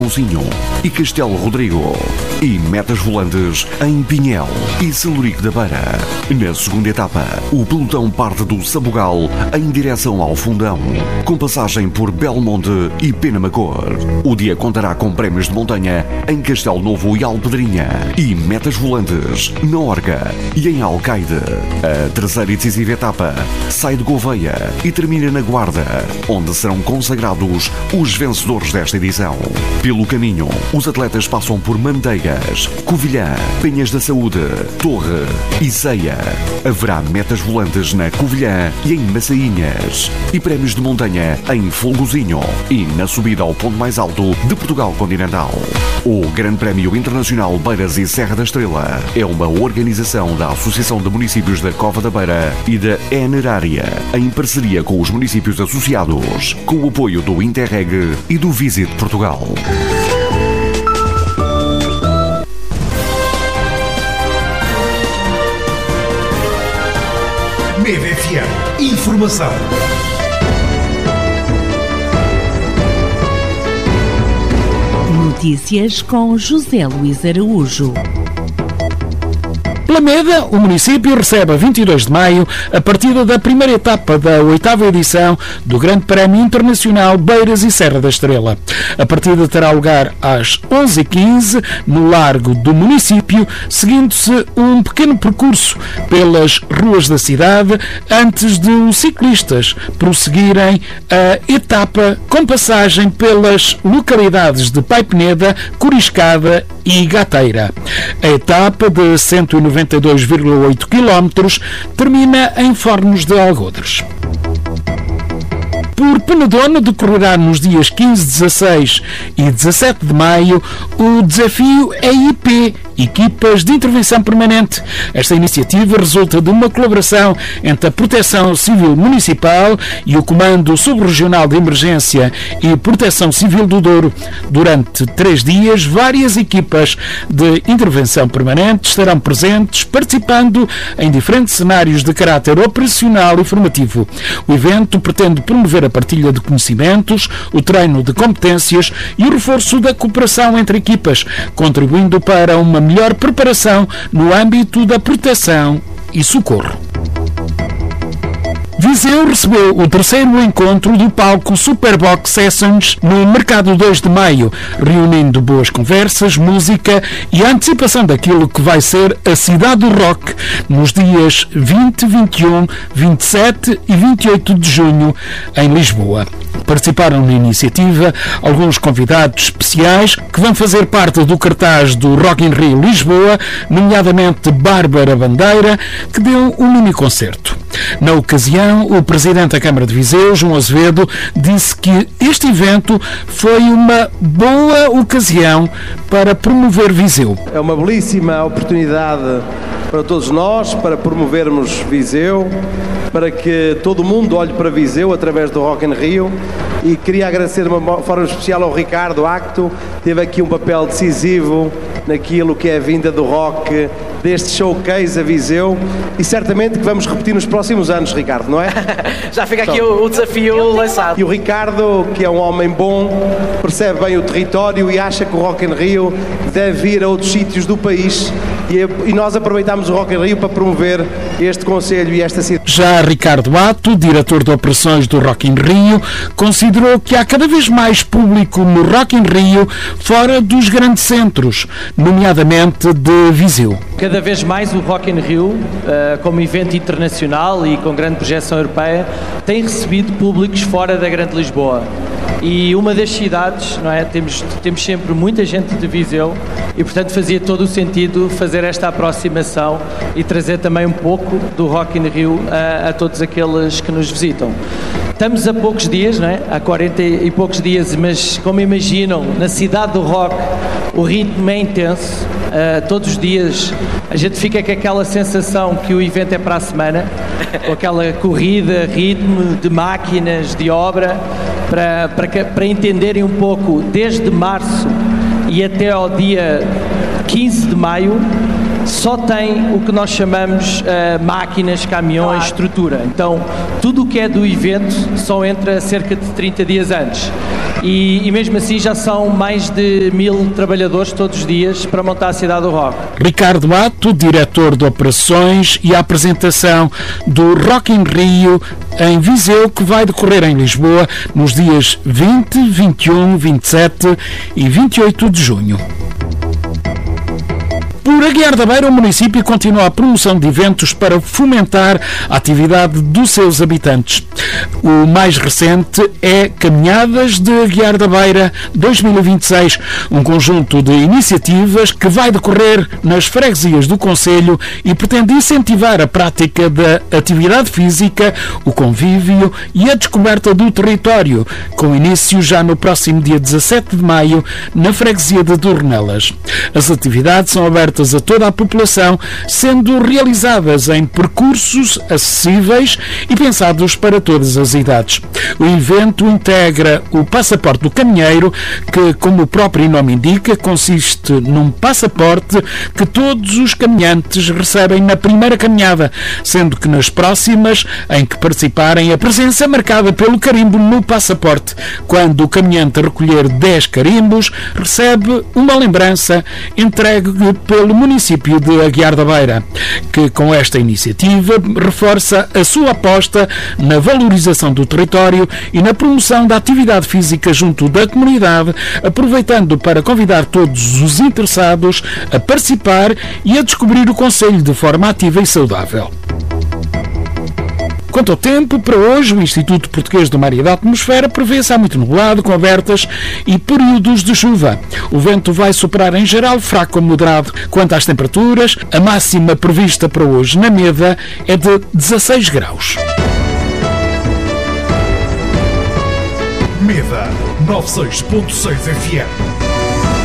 Mãozinho e Castelo Rodrigo e metas volantes em Pinhel e Celurico da Beira. Na segunda etapa, o pelotão parte do Sabugal em direção ao Fundão, com passagem por Belmonte e Penamacor. O dia contará com prémios de montanha em Castelo Novo e Alpedrinha e metas volantes na Orca e em Alcaide. A terceira e decisiva etapa sai de Gouveia e termina na Guarda, onde serão consagrados os vencedores desta edição. Pelo caminho, os atletas passam por Manteigas, Covilhã, Penhas da Saúde, Torre e Ceia. Haverá metas volantes na Covilhã e em Massainhas e prémios de montanha em Folgozinho e na subida ao ponto mais alto de Portugal continental. O Grande Prémio Internacional Beiras e Serra da Estrela é uma organização da Associação de Municípios da Cova da Beira e da Enerária, em parceria com os municípios associados, com o apoio do Interreg e do Visit Portugal. MeveFM. Informação. Notícias com José Luís Araújo. Lameda, o município, recebe a 22 de maio a partida da primeira etapa da 8ª edição do Grande Prémio Internacional Beiras e Serra da Estrela. A partida terá lugar às 11h15 no largo do município, seguindo-se um pequeno percurso pelas ruas da cidade antes de os ciclistas prosseguirem a etapa com passagem pelas localidades de Paipeneda, Coriscada e Gateira. A etapa de 192,8 km termina em Fornos de Algodres. Por Penedono decorrerá nos dias 15, 16 e 17 de maio o desafio EIP, Equipas de Intervenção Permanente. Esta iniciativa resulta de uma colaboração entre a Proteção Civil Municipal e o Comando Subregional de Emergência e Proteção Civil do Douro. Durante 3 dias, várias equipas de intervenção permanente estarão presentes, participando em diferentes cenários de caráter operacional e formativo. O evento pretende promover a partilha de conhecimentos, o treino de competências e o reforço da cooperação entre equipas, contribuindo para uma melhor preparação no âmbito da proteção e socorro. Viseu recebeu o terceiro encontro do palco Superbox Sessions no Mercado 2 de Maio, reunindo boas conversas, música e a antecipação daquilo que vai ser a Cidade do Rock nos dias 20, 21, 27 e 28 de junho em Lisboa. Participaram na iniciativa alguns convidados especiais que vão fazer parte do cartaz do Rock in Rio Lisboa, nomeadamente Bárbara Bandeira, que deu um mini-concerto. Na ocasião, o Presidente da Câmara de Viseu, João Azevedo, disse que este evento foi uma boa ocasião para promover Viseu. É uma belíssima oportunidade para todos nós, para promovermos Viseu, para que todo mundo olhe para Viseu através do Rock in Rio. E queria agradecer de uma forma especial ao Ricardo Acto, teve aqui um papel decisivo naquilo que é a vinda do rock, deste showcase a Viseu, e certamente que vamos repetir nos próximos anos, Ricardo, não é? Já fica aqui o desafio lançado. E o Ricardo, que é um homem bom, percebe bem o território e acha que o Rock in Rio deve ir a outros sítios do país, e nós aproveitamos o Rock in Rio para promover este concelho e esta cidade. Já Ricardo Ato, diretor de operações do Rock in Rio, considerou que há cada vez mais público no Rock in Rio fora dos grandes centros, nomeadamente de Viseu. Cada vez mais o Rock in Rio, como evento internacional e com grande projeção europeia, tem recebido públicos fora da Grande Lisboa. E uma das cidades, não é? Temos sempre muita gente de Viseu e, portanto, fazia todo o sentido fazer esta aproximação e trazer também um pouco do Rock in Rio a todos aqueles que nos visitam. Estamos a poucos dias, não é? Há 40 e poucos dias, mas como imaginam, na cidade do rock o ritmo é intenso. Todos os dias a gente fica com aquela sensação que o evento é para a semana, com aquela corrida, ritmo de máquinas, de obra, para entenderem um pouco, desde março e até ao dia 15 de maio, só tem o que nós chamamos máquinas, caminhões, estrutura. Então, tudo o que é do evento só entra cerca de 30 dias antes. e mesmo assim já são mais de 1000 trabalhadores todos os dias para montar a cidade do rock. Ricardo Mato, diretor de operações, e a apresentação do Rock in Rio em Viseu, que vai decorrer em Lisboa nos dias 20, 21, 27 e 28 de junho. Por Aguiar da Beira, o município continua a promoção de eventos para fomentar a atividade dos seus habitantes. O mais recente é Caminhadas de Aguiar da Beira 2026, um conjunto de iniciativas que vai decorrer nas freguesias do concelho e pretende incentivar a prática da atividade física, o convívio e a descoberta do território, com início já no próximo dia 17 de maio na freguesia de Dornelas. As atividades são abertas a toda a população, sendo realizadas em percursos acessíveis e pensados para todas as idades. O evento integra o Passaporte do Caminheiro, que, como o próprio nome indica, consiste num passaporte que todos os caminhantes recebem na primeira caminhada, sendo que nas próximas, em que participarem, a presença é marcada pelo carimbo no passaporte. Quando o caminhante recolher 10 carimbos, recebe uma lembrança entregue pelo município de Aguiar da Beira, que com esta iniciativa reforça a sua aposta na valorização do território e na promoção da atividade física junto da comunidade, aproveitando para convidar todos os interessados a participar e a descobrir o concelho de forma ativa e saudável. Quanto ao tempo, para hoje, o Instituto Português do Mar e da Atmosfera prevê céu muito nublado, com abertas e períodos de chuva. O vento vai soprar em geral fraco a moderado. Quanto às temperaturas, a máxima prevista para hoje na Meda é de 16 graus. Meda 96.6 FM.